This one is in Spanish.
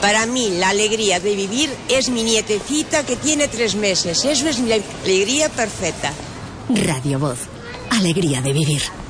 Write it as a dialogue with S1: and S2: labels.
S1: Para mí, la alegría de vivir es mi nietecita que tiene 3 meses. Eso es la alegría perfecta.
S2: Radio Voz. Alegría de vivir.